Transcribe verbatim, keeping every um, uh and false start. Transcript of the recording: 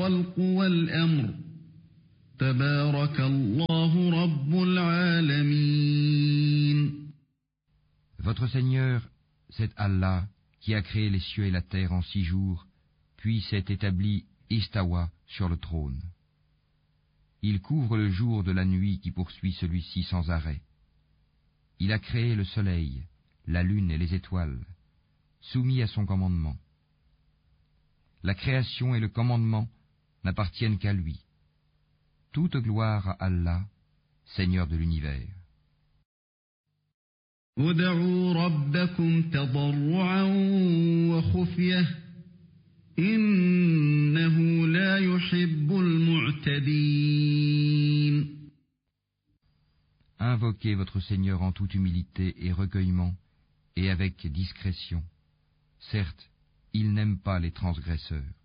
الخلق والأمر تبارك الله رب العالمين. Votre Seigneur, c'est Allah qui a créé les cieux et la terre en six jours, puis s'est établi istawa sur le trône. Il couvre le jour de la nuit qui poursuit celui-ci sans arrêt. Il a créé le soleil, la lune et les étoiles, soumis à son commandement. La création et le commandement n'appartiennent qu'à lui. Toute gloire à Allah, Seigneur de l'univers. ادعوا ربكم تضرعا وخفية إنه لا يحب المعتدين. Invoquez votre Seigneur en toute humilité et recueillement, et avec discrétion. Certes, il n'aime pas les transgresseurs.